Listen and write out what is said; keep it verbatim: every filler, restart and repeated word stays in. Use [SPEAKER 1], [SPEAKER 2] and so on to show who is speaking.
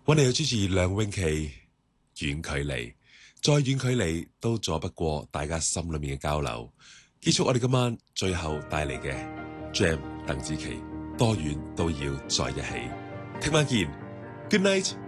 [SPEAKER 1] 我哋有主持梁詠琪，遠距離，再遠距離都阻不過大家心裏面嘅交流。結束我哋今晚最後帶嚟嘅 Jam 鄧紫棋，多遠都要在一起。聽晚見，Good night。